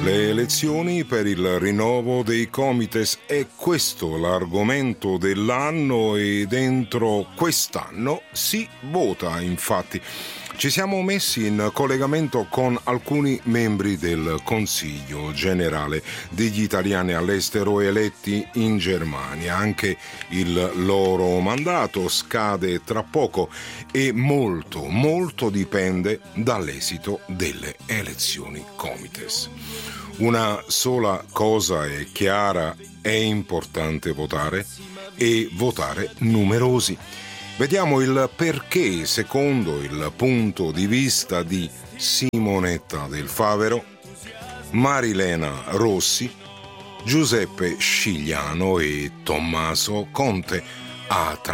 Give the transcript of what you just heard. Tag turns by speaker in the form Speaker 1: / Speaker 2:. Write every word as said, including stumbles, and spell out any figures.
Speaker 1: Le elezioni per il rinnovo dei comites è questo l'argomento dell'anno e dentro quest'anno si vota, infatti. Ci siamo messi in collegamento con alcuni membri del Consiglio generale degli italiani all'estero eletti in Germania. Anche il loro mandato scade tra poco e molto, molto dipende dall'esito delle elezioni comites. Una sola cosa è chiara: è importante votare e votare numerosi. Vediamo il perché secondo il punto di vista di Simonetta Del Favero, Marilena Rossi, Giuseppe Scigliano e Tommaso Conte a